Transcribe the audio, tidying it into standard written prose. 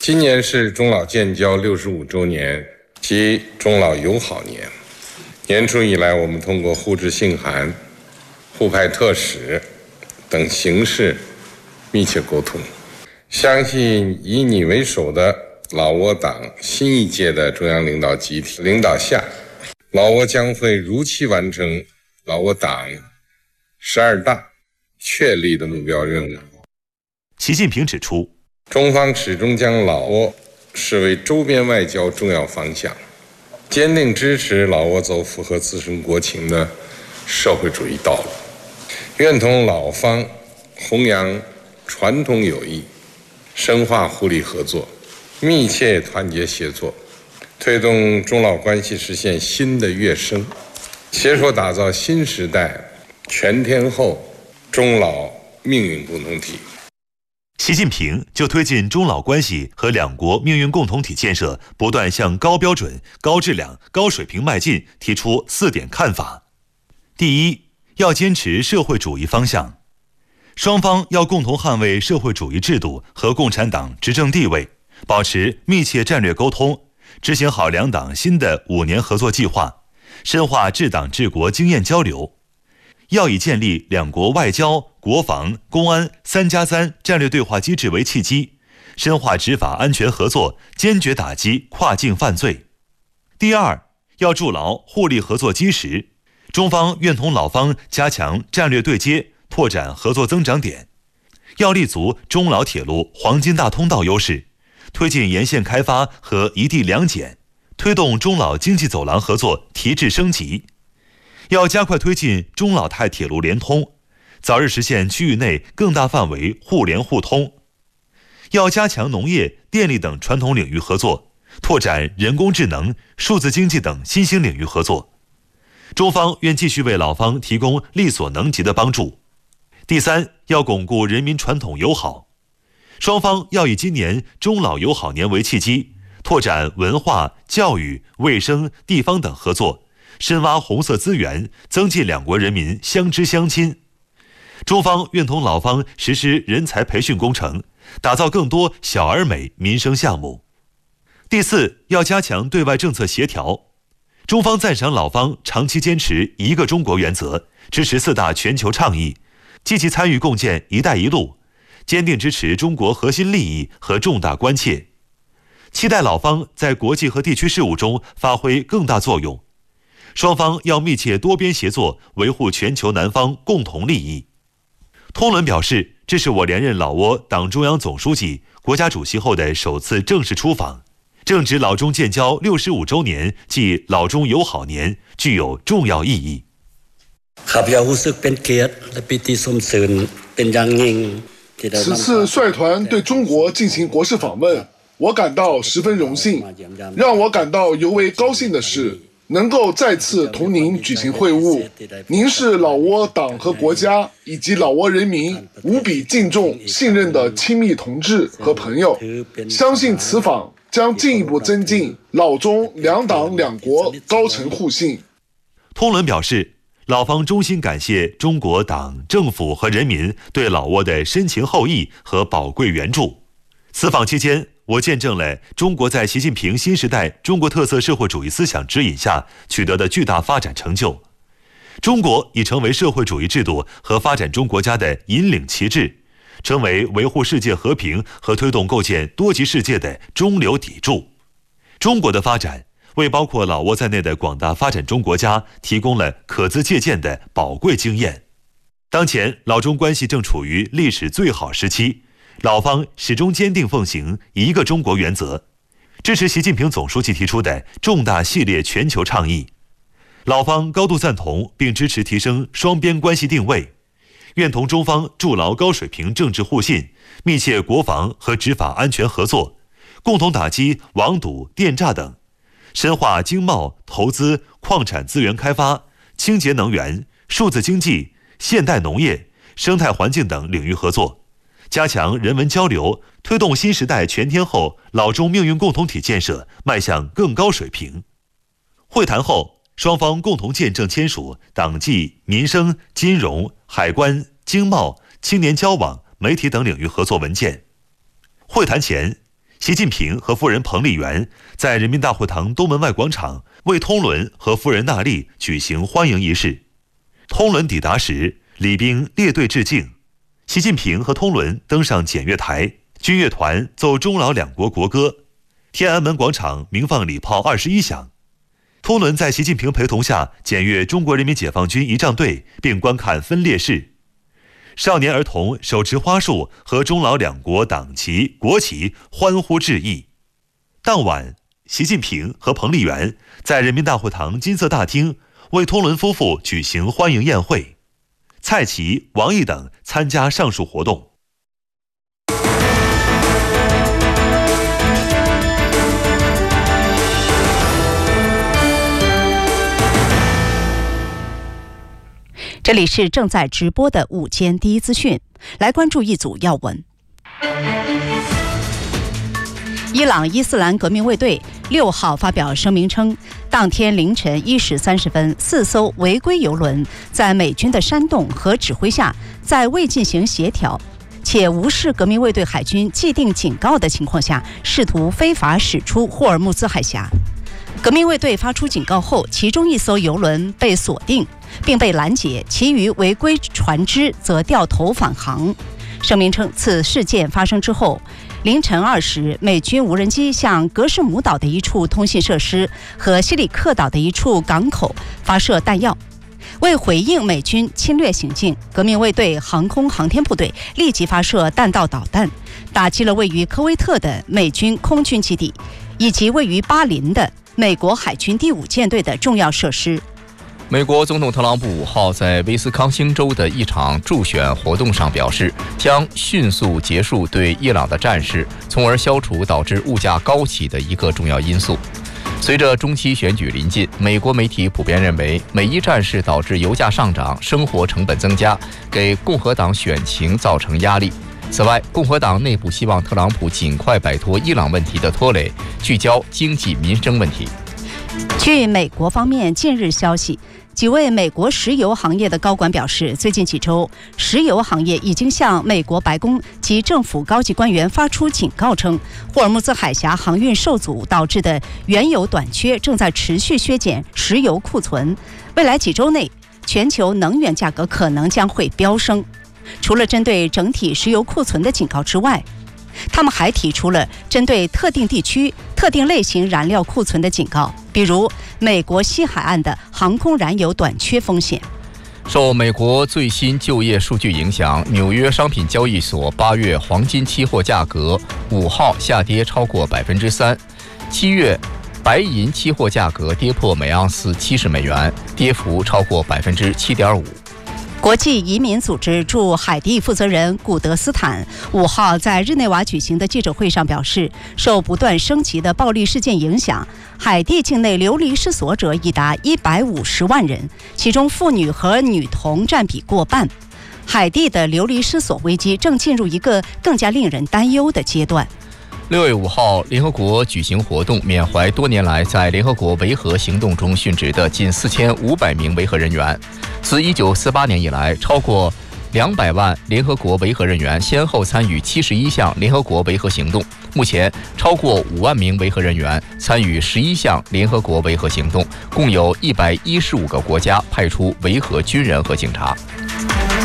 今年是中老建交65周年及中老友好年。年初以来，我们通过互致信函、互派特使等形式密切沟通。相信以你为首的老挝党新一届的中央领导集体领导下，老挝将会如期完成老挝党12大确立的目标任务。 习近平指出， 中方始终将老挝视为周边外交重要方向，坚定支持老挝走符合自身国情的社会主义道路，愿同老方弘扬传统友谊，深化互利合作，密切团结协作，推动中老关系实现新的跃升，携手打造新时代全天候中老命运共同体。 习近平就推进中老关系和两国命运共同体建设不断向高标准、高质量、高水平迈进提出4点看法。第一，要坚持社会主义方向，双方要共同捍卫社会主义制度和共产党执政地位，保持密切战略沟通，执行好两党新的5年合作计划，深化治党治国经验交流。要以建立两国外交、国防、公安3+3战略对话机制为契机，深化执法安全合作，坚决打击跨境犯罪。第二，要筑牢互利合作基石，中方愿同老方加强战略对接，拓展合作增长点。要立足中老铁路黄金大通道优势，推进沿线开发和一地两检，推动中老经济走廊合作提质升级。要加快推进中老泰铁路联通，早日实现区域内更大范围互联互通。要加强农业、电力等传统领域合作，拓展人工智能、数字经济等新兴领域合作。中方愿继续为老方提供力所能及的帮助。第三，要巩固人民传统友好，双方要以今年中老友好年为契机，拓展文化、教育、卫生、地方等合作，深挖红色资源，增进两国人民相知相亲。中方愿同老方实施人才培训工程，打造更多小而美民生项目。第四，要加强对外政策协调。中方赞赏老方长期坚持一个中国原则，支持4大全球倡议，积极参与共建“一带一路”，坚定支持中国核心利益和重大关切。期待老方在国际和地区事务中发挥更大作用。双方要密切多边协作，维护全球南方共同利益。通伦表示，这是我连任老挝党中央总书记、国家主席后的首次正式出访，正值老中建交65周年暨老中友好年，具有重要意义。 此次率团对中国进行国事访问，我感到十分荣幸。让我感到尤为高兴的是，能够再次同您举行会晤。您是老挝党和国家以及老挝人民无比敬重、信任的亲密同志和朋友，相信此访将进一步增进老中两党两国高层互信。 通伦表示，老方衷心感谢中国党、政府和人民对老挝的深情厚谊和宝贵援助。此访期间，我见证了中国在习近平新时代中国特色社会主义思想指引下取得的巨大发展成就。中国已成为社会主义制度和发展中国家的引领旗帜，成为维护世界和平和推动构建多极世界的中流砥柱。中国的发展为包括老挝在内的广大发展中国家提供了可资借鉴的宝贵经验。当前老中关系正处于历史最好时期，老方始终坚定奉行一个中国原则，支持习近平总书记提出的重大系列全球倡议。老方高度赞同并支持提升双边关系定位，愿同中方筑牢高水平政治互信，密切国防和执法安全合作，共同打击网赌、电诈等，深化经贸、投资、矿产资源开发、清洁能源、数字经济、现代农业、生态环境等领域合作，加强人文交流，推动新时代全天候老中命运共同体建设迈向更高水平。会谈后，双方共同见证签署党纪、民生、金融、海关、经贸、青年交往、媒体等领域合作文件。会谈前， 习近平和夫人彭丽媛在人民大会堂东门外广场为通轮和夫人娜丽举行欢迎仪式。通轮抵达时，礼兵列队致敬，习近平和通轮登上检阅台，军乐团奏中老两国国歌，天安门广场鸣放礼炮21响。通轮在习近平陪同下检阅中国人民解放军仪仗队，并观看分列式。少年儿童手持花束和中老两国党旗、国旗欢呼致意。当晚，习近平和彭丽媛在人民大会堂金色大厅为通轮夫妇举行欢迎宴会，蔡奇、王毅等参加上述活动。 这里是正在直播的午间第一资讯，来关注一组要闻。伊朗伊斯兰革命卫队6号发表声明称，当天凌晨1时30分，4艘违规油轮在美军的煽动和指挥下，在未进行协调且无视革命卫队海军既定警告的情况下，试图非法驶出霍尔木兹海峡。革命卫队发出警告后，其中1艘油轮被锁定并被拦截，其余违规船只则掉头返航。声明称，此事件发生之后，凌晨2时，美军无人机向格什姆岛的一处通信设施和西里克岛的一处港口发射弹药。为回应美军侵略行径，革命卫队航空航天部队立即发射弹道导弹，打击了位于科威特的美军空军基地，以及位于巴林的美国海军第5舰队的重要设施。 美国总统特朗普5号在威斯康星州的一场助选活动上表示，将迅速结束对伊朗的战事，从而消除导致物价高企的一个重要因素。随着中期选举临近，美国媒体普遍认为，美伊战事导致油价上涨、生活成本增加，给共和党选情造成压力。此外，共和党内部希望特朗普尽快摆脱伊朗问题的拖累，聚焦经济民生问题。 据美国方面近日消息，几位美国石油行业的高管表示，最近几周，石油行业已经向美国白宫及政府高级官员发出警告称，霍尔木兹海峡航运受阻导致的原油短缺正在持续削减石油库存，未来几周内，全球能源价格可能将会飙升。除了针对整体石油库存的警告之外，他们还提出了针对特定地区、特定类型燃料库存的警告，比如美国西海岸的航空燃油短缺风险。 受美国最新就业数据影响，纽约商品交易所8月黄金期货价格5号下跌超过 3%，7月白银期货价格跌破每盎司70美元，跌幅超过 7.5%。 国际移民组织驻海地负责人古德斯坦5号在日内瓦举行的记者会上表示，受不断升级的暴力事件影响，海地境内流离失所者已达150万人，其中妇女和女童占比过半。海地的流离失所危机正进入一个更加令人担忧的阶段。 6月5号，联合国举行活动，缅怀多年来在联合国维和行动中殉职的近4500名维和人员。自1948年以来，超过200万联合国维和人员先后参与71项联合国维和行动。目前，超过5万名维和人员参与11项联合国维和行动，共有115个国家派出维和军人和警察。